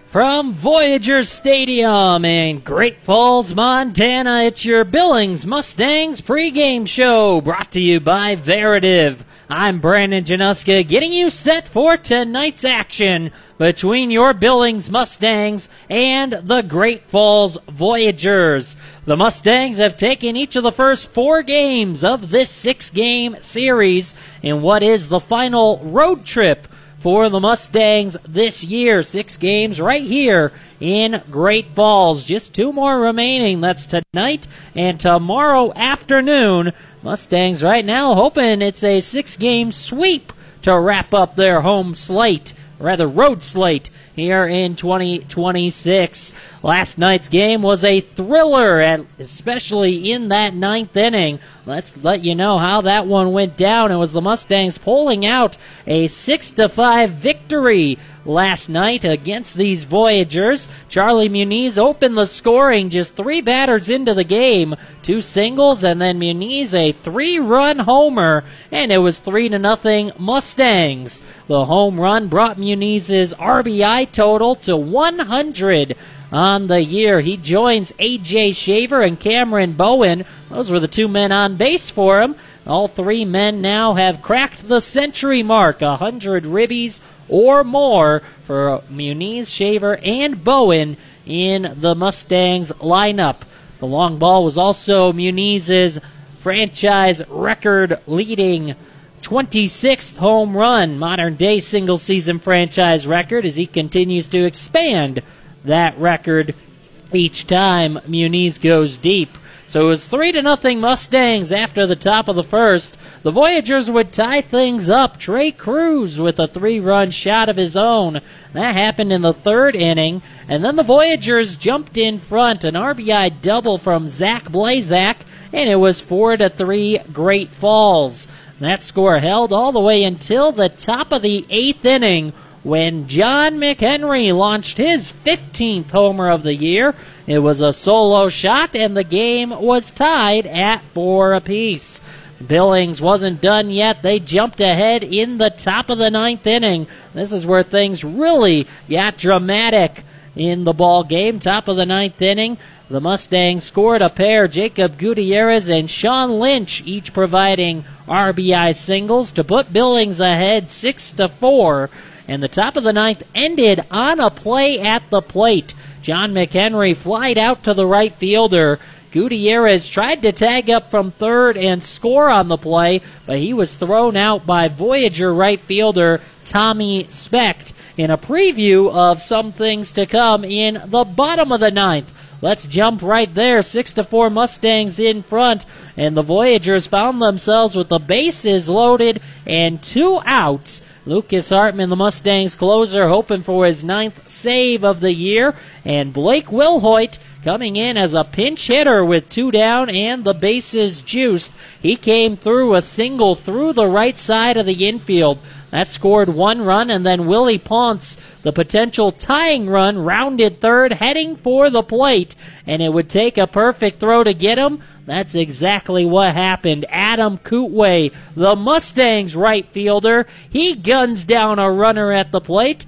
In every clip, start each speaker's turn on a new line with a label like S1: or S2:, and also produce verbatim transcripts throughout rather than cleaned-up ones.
S1: From Voyager Stadium in Great Falls, Montana, it's your Billings Mustangs pregame show brought to you by Veritiv. I'm Brandon Januska getting you set for tonight's action between your Billings Mustangs and the Great Falls Voyagers. The Mustangs have taken each of the first four games of this six-game series in what is the final road trip for the Mustangs this year. Six games right here in Great Falls. Just two more remaining. That's tonight and tomorrow afternoon. Mustangs right now hoping it's a six-game sweep to wrap up their home slate, rather road slate, here in twenty twenty-six. Last night's game was a thriller, at, especially in that ninth inning. Let's let you know how that one went down. It was the Mustangs pulling out a six to five victory last night against these Voyagers. Charlie Muniz opened the scoring just three batters into the game. Two singles, and then Muniz a three-run homer, and it was three to nothing Mustangs. The home run brought Muniz's R B I total to one hundred on the year. He joins A J Shaver and Cameron Bowen. Those were the two men on base for him. All three men now have cracked the century mark, one hundred ribbies or more for Muniz, Shaver, and Bowen in the Mustangs lineup. The long ball was also Muniz's franchise record-leading twenty-sixth home run, modern-day single-season franchise record, as he continues to expand that record each time Muniz goes deep. So it was three to nothing Mustangs after the top of the first. The Voyagers would tie things up. Trey Cruz with a three-run shot of his own. That happened in the third inning. And then the Voyagers jumped in front. An R B I double from Zach Blazak, and it was four to three Great Falls. That score held all the way until the top of the eighth inning, when John McHenry launched his fifteenth homer of the year. It was a solo shot, and the game was tied at four apiece. Billings wasn't done yet. They jumped ahead in the top of the ninth inning. This is where things really got dramatic in the ball game. Top of the ninth inning, the Mustangs scored a pair, Jacob Gutierrez and Sean Lynch, each providing R B I singles to put Billings ahead six to four. And the top of the ninth ended on a play at the plate. John McHenry flied out to the right fielder. Gutierrez tried to tag up from third and score on the play, but he was thrown out by Voyager right fielder Tommy Specht. In a preview of some things to come in the bottom of the ninth, let's jump right there. Six to four Mustangs in front, and the Voyagers found themselves with the bases loaded and two outs. Lucas Hartman, the Mustangs closer, hoping for his ninth save of the year, and Blake Wilhoit coming in as a pinch hitter with two down and the bases juiced. He came through a single through the right side of the infield. That scored one run, and then Willie Ponce, the potential tying run, rounded third, heading for the plate, and it would take a perfect throw to get him. That's exactly what happened. Adam Kootway, the Mustangs right fielder, he guns down a runner at the plate.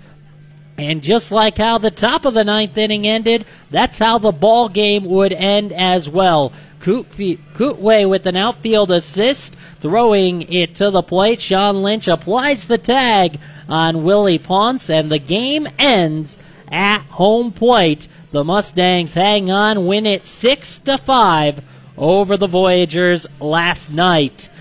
S1: And just like how the top of the ninth inning ended, that's how the ball game would end as well. Kootway with an outfield assist, throwing it to the plate. Sean Lynch applies the tag on Willie Ponce, and the game ends at home plate. The Mustangs hang on, win it six to five over the Voyagers last night.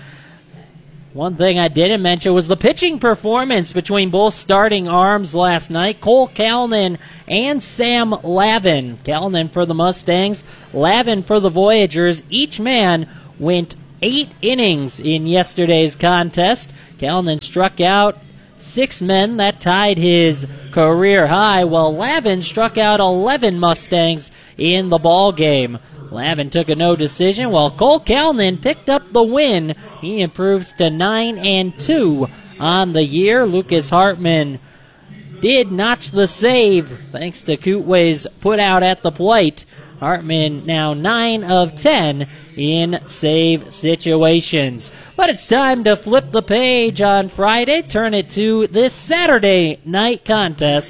S1: One thing I didn't mention was the pitching performance between both starting arms last night. Cole Calnan and Sam Lavin. Calnan for the Mustangs, Lavin for the Voyagers. Each man went eight innings in yesterday's contest. Calnan struck out six men. That tied his career high, while Lavin struck out eleven Mustangs in the ball game. Lavin took a no decision, while Cole Calnan picked up the win. He improves to nine and two on the year. Lucas Hartman did notch the save thanks to Kootway's put out at the plate. Hartman now nine of ten in save situations. But it's time to flip the page on Friday, turn it to this Saturday night contest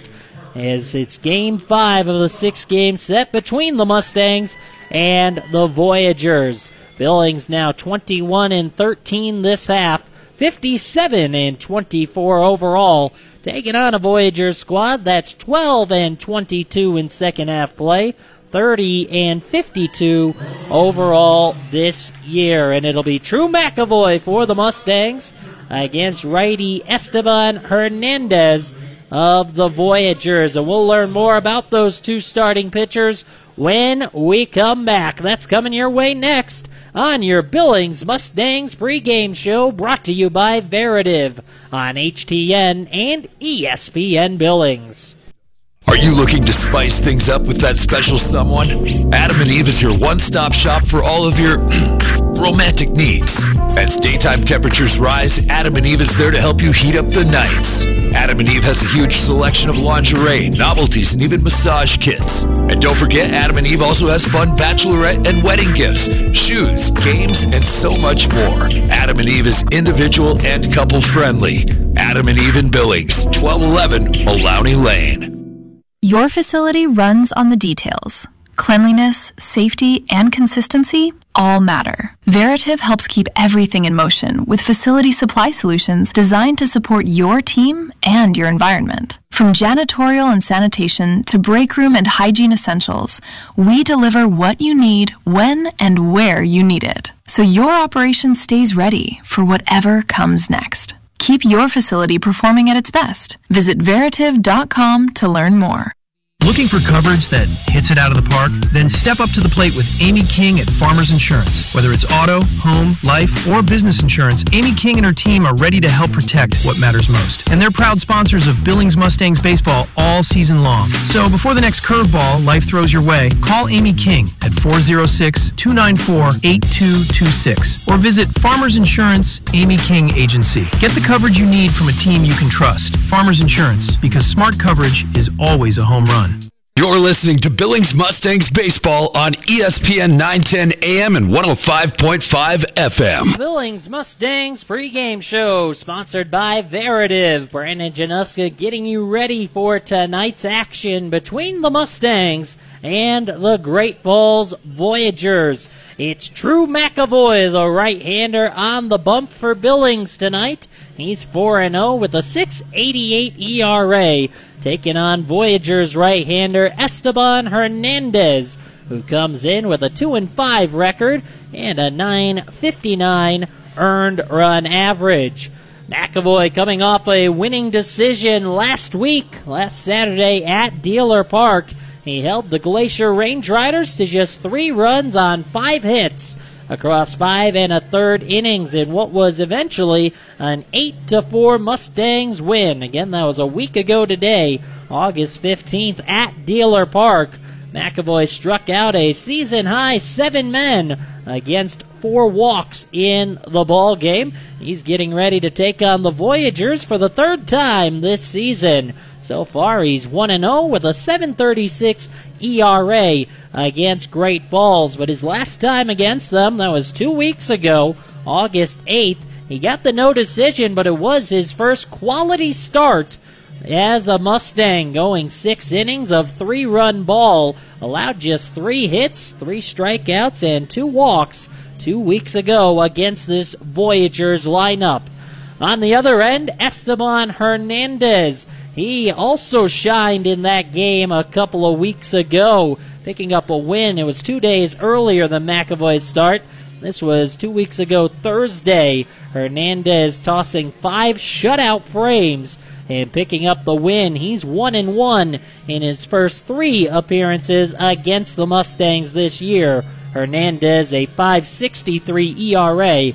S1: as it's game five of the six-game set between the Mustangs and the Voyagers. Billings now twenty-one and thirteen this half, fifty-seven and twenty-four overall, taking on a Voyagers squad that's twelve and twenty-two in second half play, thirty and fifty-two overall this year. And it'll be True McAvoy for the Mustangs against righty Esteban Hernandez of the Voyagers. And we'll learn more about those two starting pitchers when we come back. That's coming your way next on your Billings Mustangs pregame show, brought to you by Veritiv on H T N and E S P N Billings.
S2: Are you looking to spice things up with that special someone? Adam and Eve is your one-stop shop for all of your romantic needs. As daytime temperatures rise, Adam and Eve is there to help you heat up the nights. Adam and Eve has a huge selection of lingerie, novelties, and even massage kits. And don't forget, Adam and Eve also has fun bachelorette and wedding gifts, shoes, games, and so much more. Adam and Eve is individual and couple-friendly. Adam and Eve in Billings, twelve eleven Maloney Lane.
S3: Your facility runs on the details. Cleanliness, safety, and consistency all matter. Veritiv helps keep everything in motion with facility supply solutions designed to support your team and your environment. From janitorial and sanitation to break room and hygiene essentials, we deliver what you need when and where you need it, so your operation stays ready for whatever comes next. Keep your facility performing at its best. Visit Veritiv dot com to learn more.
S4: Looking for coverage that hits it out of the park? Then step up to the plate with Amy King at Farmers Insurance. Whether it's auto, home, life, or business insurance, Amy King and her team are ready to help protect what matters most. And they're proud sponsors of Billings Mustangs baseball all season long. So before the next curveball life throws your way, call Amy King at four oh six, two nine four, eight two two six or visit Farmers Insurance Amy King Agency. Get the coverage you need from a team you can trust. Farmers Insurance, because smart coverage is always a home run.
S2: You're listening to Billings Mustangs Baseball on E S P N nine ten A M and one oh five point five F M.
S1: Billings Mustangs pregame show, sponsored by Veritiv. Brandon Januska getting you ready for tonight's action between the Mustangs and the Great Falls Voyagers. It's True McAvoy, the right-hander, on the bump for Billings tonight. He's four and oh with a six eighty-eight E R A, taking on Voyagers right-hander Esteban Hernandez, who comes in with a two and five record and a nine fifty-nine earned run average. McAvoy coming off a winning decision last week, last Saturday at Dealer Park. He held the Glacier Range Riders to just three runs on five hits across five and a third innings in what was eventually an eight to four Mustangs win. Again, that was a week ago today, August fifteenth at Dealer Park. McAvoy struck out a season-high seven men against four walks in the ball game. He's getting ready to take on the Voyagers for the third time this season. So far, he's one and oh with a seven thirty-six E R A against Great Falls. But his last time against them, that was two weeks ago, August eighth. He got the no decision, but it was his first quality start as a Mustang, going six innings of three-run ball. Allowed just three hits, three strikeouts, and two walks two weeks ago against this Voyagers lineup. On the other end, Esteban Hernandez. He also shined in that game a couple of weeks ago, picking up a win. It was two days earlier than McAvoy's start. This was two weeks ago Thursday. Hernandez tossing five shutout frames and picking up the win. He's one and one in his first three appearances against the Mustangs this year. Hernandez a five sixty-three E R A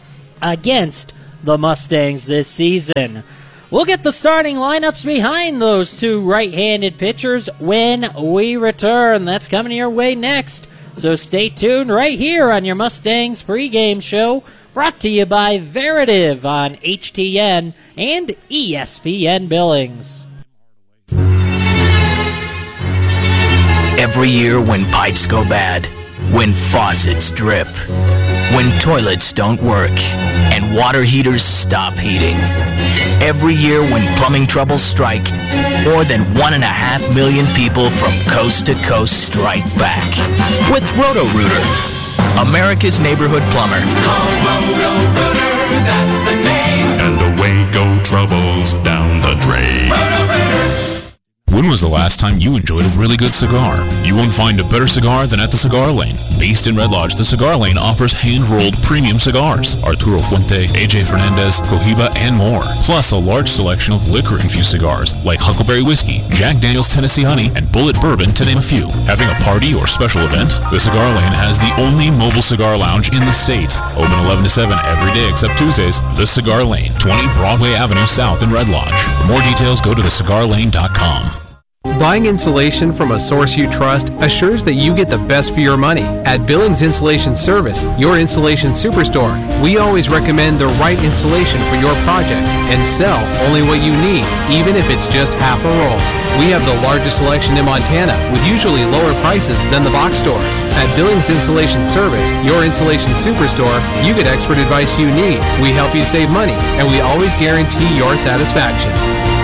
S1: against the Mustangs this season. We'll get the starting lineups behind those two right-handed pitchers when we return. That's coming your way next. So stay tuned right here on your Mustangs pregame show, brought to you by Veritiv on H T N and E S P N Billings.
S5: Every year when pipes go bad, when faucets drip, when toilets don't work and water heaters stop heating. Every year when plumbing troubles strike, more than one and a half million people from coast to coast strike back. With Roto-Rooter, America's neighborhood plumber.
S6: Call Roto-Rooter, that's the name.
S7: And away go troubles down the drain.
S6: Roto-Rooter.
S8: When was the last time you enjoyed a really good cigar? You won't find a better cigar than at the Cigar Lane. Based in Red Lodge, the Cigar Lane offers hand-rolled premium cigars, Arturo Fuente, A J Fernandez, Cohiba, and more. Plus a large selection of liquor-infused cigars like Huckleberry Whiskey, Jack Daniel's Tennessee Honey, and Bullet Bourbon, to name a few. Having a party or special event? The Cigar Lane has the only mobile cigar lounge in the state. Open eleven to seven every day except Tuesdays. The Cigar Lane, twenty Broadway Avenue South in Red Lodge. For more details, go to the cigar lane dot com.
S4: Buying insulation from a source you trust assures that you get the best for your money. At Billings Insulation Service, your insulation superstore, we always recommend the right insulation for your project and sell only what you need, even if it's just half a roll. We have the largest selection in Montana, with usually lower prices than the box stores. At Billings Insulation Service, your insulation superstore, you get expert advice you need. We help you save money, and we always guarantee your satisfaction.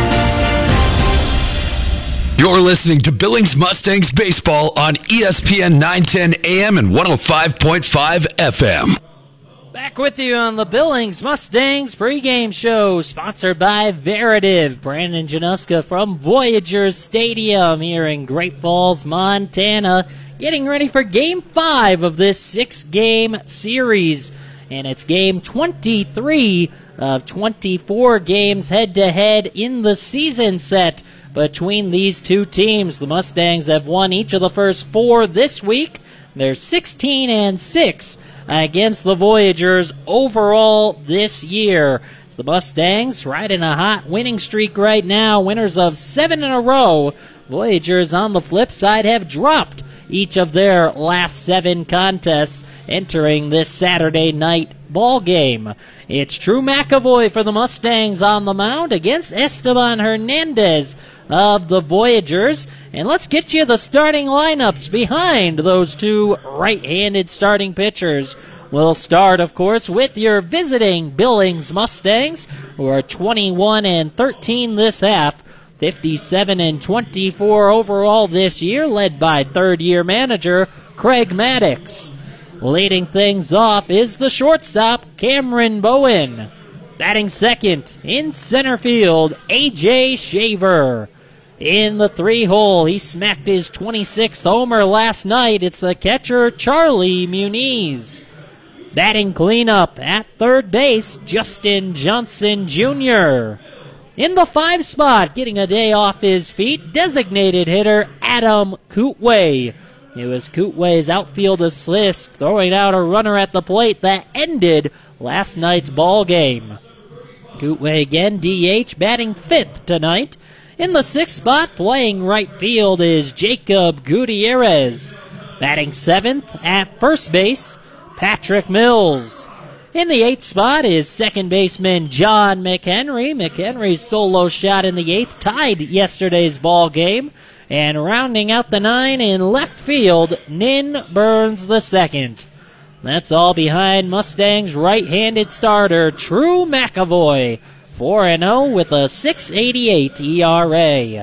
S2: You're listening to Billings Mustangs Baseball on E S P N nine ten A M and one oh five point five F M.
S1: Back with you on the Billings Mustangs pregame show, sponsored by Veritiv. Brandon Januska from Voyagers Stadium here in Great Falls, Montana, getting ready for Game five of this six-game series. And it's Game twenty-three of twenty-four games head-to-head in the season set between these two teams. The Mustangs have won each of the first four this week. They're sixteen and six against the Voyagers overall this year. It's the Mustangs riding a hot winning streak right now, winners of seven in a row. Voyagers on the flip side have dropped each of their last seven contests entering this Saturday night ball game. It's Drew McAvoy for the Mustangs on the mound against Esteban Hernandez of the Voyagers. And let's get you the starting lineups behind those two right-handed starting pitchers. We'll start, of course, with your visiting Billings Mustangs, who are twenty-one and thirteen this half, fifty-seven and twenty-four overall this year, led by third-year manager Craig Maddox. Leading things off is the shortstop, Cameron Bowen. Batting second in center field, A J Shaver. In the three-hole, he smacked his twenty-sixth homer last night. It's the catcher, Charlie Muniz. Batting cleanup at third base, Justin Johnson Junior In the five spot, getting a day off his feet, designated hitter Adam Kootway. It was Kootway's outfield assist, throwing out a runner at the plate that ended last night's ball game. Kootway again, D H, batting fifth tonight. In the sixth spot, playing right field, is Jacob Gutierrez. Batting seventh at first base, Patrick Mills. In the eighth spot is second baseman John McHenry. McHenry's solo shot in the eighth tied yesterday's ball game. And rounding out the nine in left field, Nin Burns the second. That's all behind Mustangs' right-handed starter, Drew McAvoy, four and oh with a six eighty-eight E R A.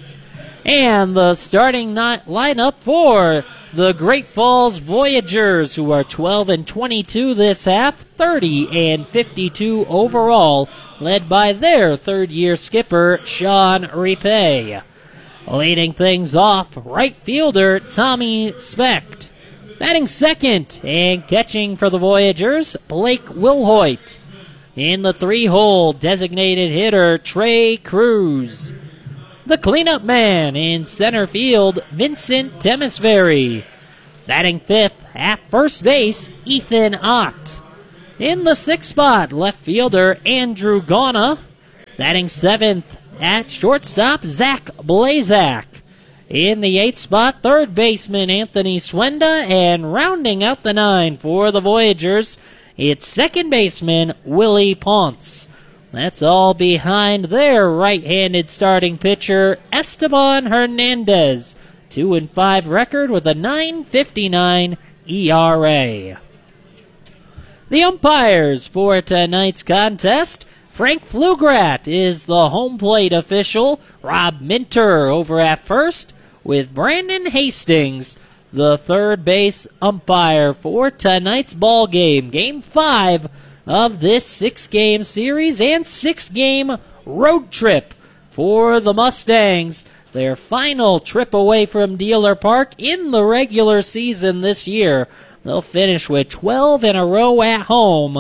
S1: And the starting not lineup for the Great Falls Voyagers, who are twelve and twenty-two this half, thirty and fifty-two overall, led by their third-year skipper, Sean Repay. Leading things off, right fielder Tommy Specht. Batting second and catching for the Voyagers, Blake Wilhoit. In the three-hole, designated hitter Trey Cruz. The cleanup man in center field, Vincent Temesbury. Batting fifth at first base, Ethan Ott. In the sixth spot, left fielder Andrew Gauna. Batting seventh at shortstop, Zach Blazak. In the eighth spot, third baseman Anthony Swenda, and rounding out the nine for the Voyagers, it's second baseman Willie Ponce. That's all behind their right-handed starting pitcher, Esteban Hernandez. Two and five record with a nine fifty-nine E R A. The umpires for tonight's contest: Frank Flugrat is the home plate official, Rob Minter over at first, with Brandon Hastings the third base umpire for tonight's ball game. Game five of this six-game series and six-game road trip for the Mustangs. Their final trip away from Dealer Park in the regular season this year. They'll finish with twelve in a row at home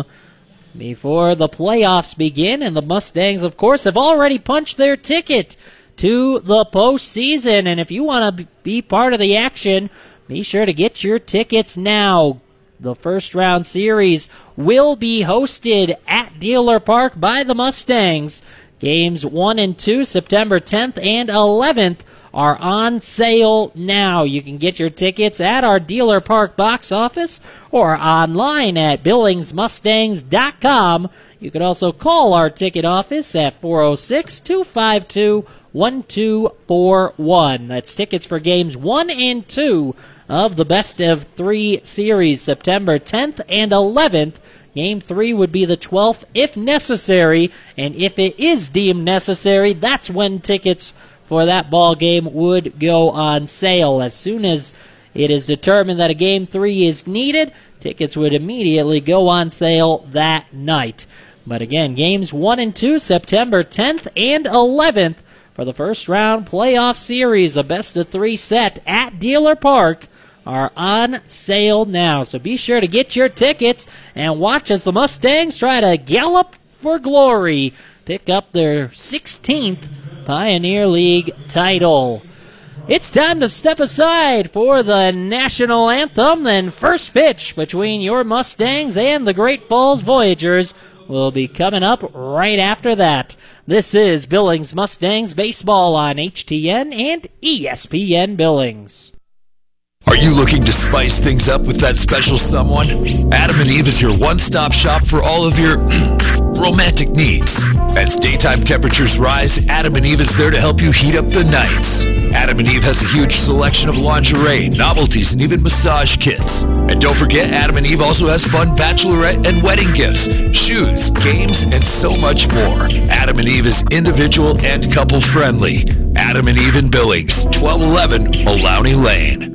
S1: before the playoffs begin, and the Mustangs, of course, have already punched their ticket to the postseason. And if you want to be part of the action, be sure to get your tickets now. The first round series will be hosted at Dealer Park by the Mustangs. Games one and two, September tenth and eleventh, are on sale now. You can get your tickets at our Dealer Park box office or online at billings mustangs dot com. You can also call our ticket office at four oh six, two five two, one two four one. That's tickets for games one and two of the best of three series, September tenth and eleventh. Game three would be the twelfth if necessary, and if it is deemed necessary, that's when tickets for that ball game would go on sale. As soon as it is determined that a game three is needed, tickets would immediately go on sale that night. But again, games one and two, September tenth and eleventh for the first round playoff series, a best of three set at Dealer Park, are on sale now. So be sure to get your tickets and watch as the Mustangs try to gallop for glory, pick up their sixteenth Pioneer League title. It's time to step aside for the national anthem. Then first pitch between your Mustangs and the Great Falls Voyagers will be coming up right after that. This is Billings Mustangs Baseball on H T N and E S P N Billings.
S2: Are you looking to spice things up with that special someone? Adam and Eve is your one-stop shop for all of your romantic needs. As daytime temperatures rise, Adam and Eve is there to help you heat up the nights. Adam and Eve has a huge selection of lingerie, novelties, and even massage kits. And don't forget, Adam and Eve also has fun bachelorette and wedding gifts, shoes, games, and so much more. Adam and Eve is individual and couple-friendly. Adam and Eve in Billings, twelve eleven Maloney Lane.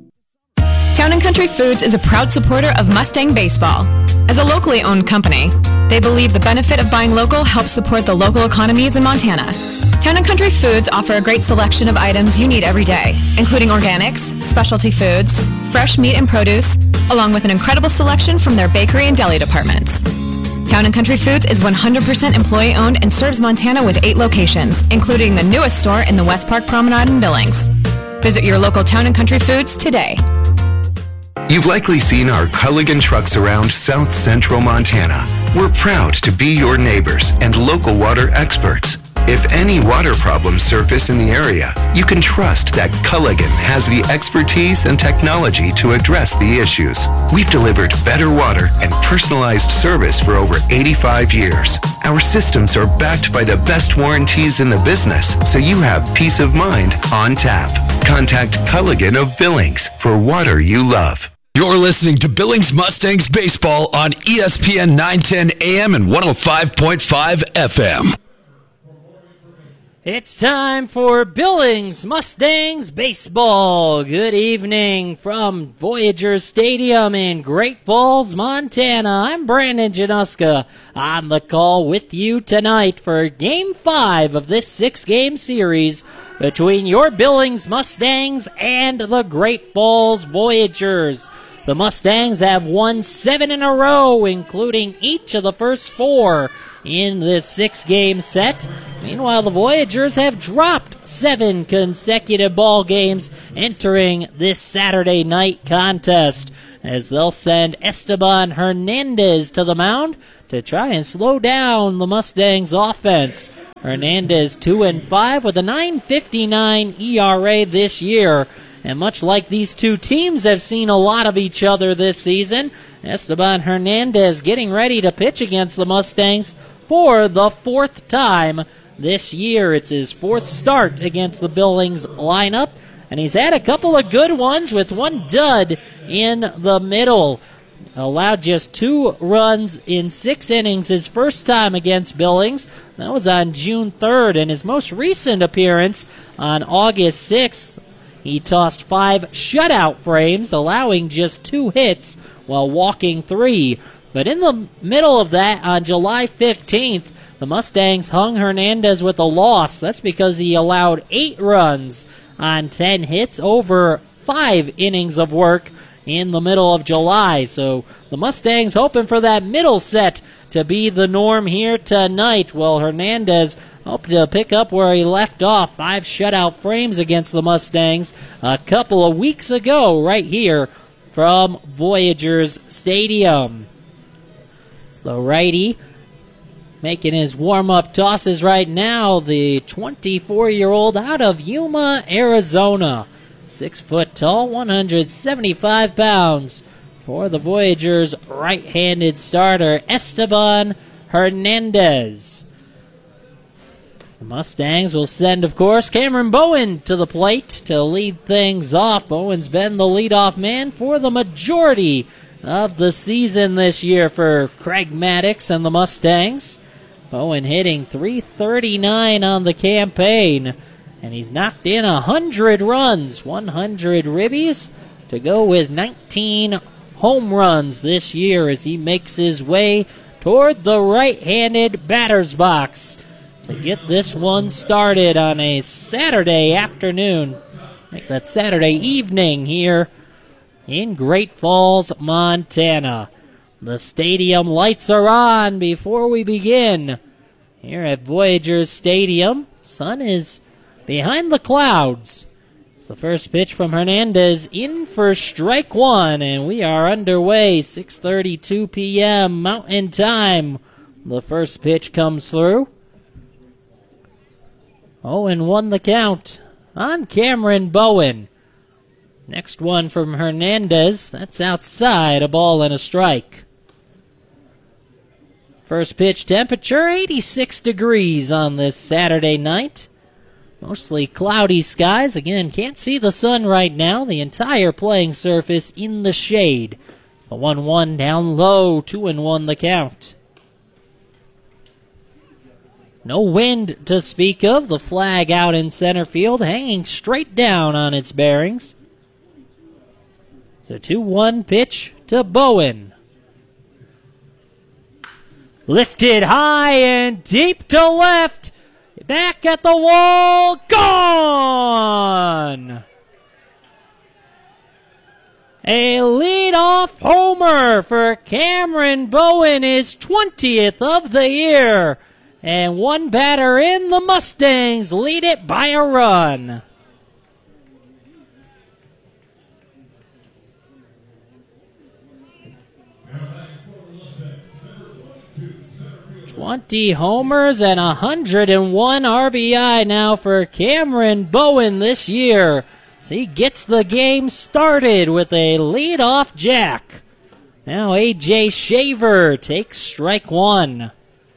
S9: Town and Country Foods is a proud supporter of Mustang Baseball. As a locally owned company, they believe the benefit of buying local helps support the local economies in Montana. Town and Country Foods offer a great selection of items you need every day, including organics, specialty foods, fresh meat and produce, along with an incredible selection from their bakery and deli departments. Town and Country Foods is one hundred percent employee-owned and serves Montana with eight locations, including the newest store in the West Park Promenade in Billings. Visit your local Town and Country Foods today.
S10: You've likely seen our Culligan trucks around South Central Montana. We're proud to be your neighbors and local water experts. If any water problems surface in the area, you can trust that Culligan has the expertise and technology to address the issues. We've delivered better water and personalized service for over eighty-five years. Our systems are backed by the best warranties in the business, so you have peace of mind on tap. Contact Culligan of Billings for water you love.
S2: You're listening to Billings Mustangs Baseball on E S P N nine ten A M and one oh five point five F M.
S1: It's time for Billings Mustangs Baseball. Good evening from Voyager Stadium in Great Falls, Montana. I'm Brandon Januska on the call with you tonight for Game five of this six-game series between your Billings Mustangs and the Great Falls Voyagers. The Mustangs have won seven in a row, including each of the first four in this six-game set. Meanwhile, the Voyagers have dropped seven consecutive ball games entering this Saturday night contest, as they'll send Esteban Hernandez to the mound to try and slow down the Mustangs' offense. Hernandez two and five with a nine fifty-nine E R A this year. And much like these two teams have seen a lot of each other this season, Esteban Hernandez getting ready to pitch against the Mustangs for the fourth time this year. It's his fourth start against the Billings lineup, and he's had a couple of good ones with one dud in the middle. allowed just two runs in six innings his first time against Billings. That was on June third. In his most recent appearance on August sixth, he tossed five shutout frames, allowing just two hits while walking three. But in the middle of that, on July fifteenth, the Mustangs hung Hernandez with a loss. That's because he allowed eight runs on ten hits over five innings of work in the middle of July. So the Mustangs hoping for that middle set to be the norm here tonight. Well, Hernandez hoped to pick up where he left off. Five shutout frames against the Mustangs a couple of weeks ago right here from Voyagers Stadium. It's the righty making his warm-up tosses right now, the twenty-four-year-old out of Yuma, Arizona. Six foot tall, one hundred seventy-five pounds for the Voyagers' right-handed starter, Esteban Hernandez. The Mustangs will send, of course, Cameron Bowen to the plate to lead things off. Bowen's been the leadoff man for the majority of the season this year for Craig Maddox and the Mustangs. Bowen hitting three thirty-nine on the campaign. And he's knocked in one hundred runs, one hundred ribbies, to go with nineteen home runs this year as he makes his way toward the right-handed batter's box to get this one started on a Saturday afternoon, like that Saturday evening here in Great Falls, Montana. The stadium lights are on before we begin here at Voyagers Stadium. Sun is behind the clouds. It's the first pitch from Hernandez in for strike one, and we are underway. six thirty-two p.m. Mountain Time. The first pitch comes through. oh and one the count on Cameron Bowen. Next one from Hernandez. That's outside, a ball and a strike. First pitch temperature, eighty-six degrees on this Saturday night. Mostly cloudy skies. Again, can't see the sun right now. The entire playing surface in the shade. It's the one one down low, two and one the count. No wind to speak of. The flag out in center field, hanging straight down on its bearings. It's a two one pitch to Bowen. Lifted high and deep to left. Back at the wall, gone! A leadoff homer for Cameron Bowen, his twentieth of the year. And one batter in, the Mustangs lead it by a run. twenty homers and one hundred one R B I now for Cameron Bowen this year. So he gets the game started with a leadoff jack. Now A J Shaver takes strike one.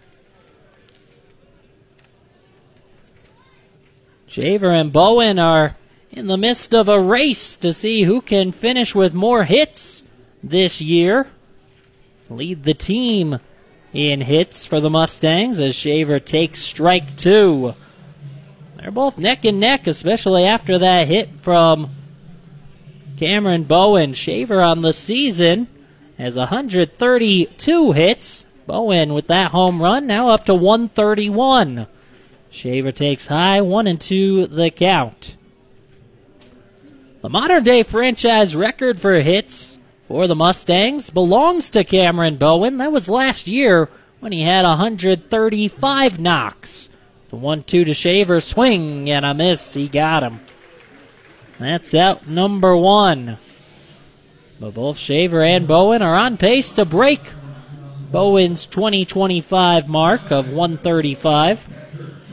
S1: Shaver and Bowen are in the midst of a race to see who can finish with more hits this year. Lead the team in hits for the Mustangs as Shaver takes strike two. They're both neck and neck, especially after that hit from Cameron Bowen. Shaver on the season has one hundred thirty-two hits. Bowen with that home run now up to one thirty-one. Shaver takes high, one and two the count. The modern-day franchise record for hits for the Mustangs belongs to Cameron Bowen. That was last year when he had one hundred thirty-five knocks. The one two to Shaver, swing and a miss. He got him. That's out number one. But both Shaver and Bowen are on pace to break Bowen's twenty twenty-five mark of one thirty-five.